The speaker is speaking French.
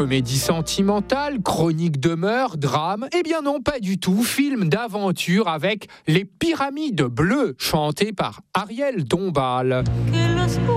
Comédie sentimentale, chronique de meurtre, drame? Eh bien non, pas du tout. Film d'aventure avec Les Pyramides Bleues, chanté par Ariel Dombal.